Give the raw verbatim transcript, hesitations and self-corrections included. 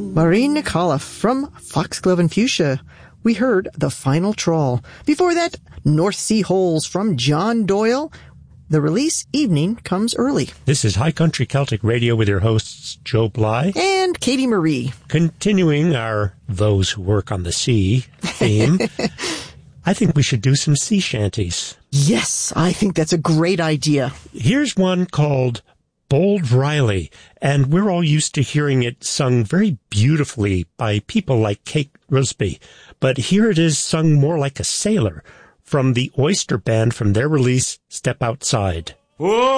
Maureen Nicola from Foxglove and Fuchsia. We heard The Final Trawl. Before that, North Sea Holes from John Doyle. The release, Evening Comes Early. This is High Country Celtic Radio with your hosts, Joe Bly and Katie Marie. Continuing our Those Who Work on the Sea theme, I think we should do some sea shanties. Yes, I think that's a great idea. Here's one called Bold Riley, and we're all used to hearing it sung very beautifully by people like Kate Rusby, but here it is sung more like a sailor from the Oyster Band from their release, Step Outside. Whoa!